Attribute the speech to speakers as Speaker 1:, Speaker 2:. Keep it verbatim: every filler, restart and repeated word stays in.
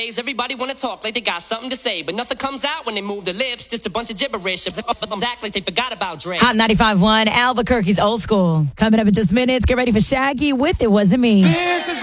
Speaker 1: Nowadays, everybody wanna talk like they got something to say, but nothing comes out when they move their lips. Just a bunch of gibberish. Act like they forgot about Dre.
Speaker 2: Hot ninety-five point one, Albuquerque's Old School. Coming up in just minutes, get ready for Shaggy with It Wasn't Me.
Speaker 3: This is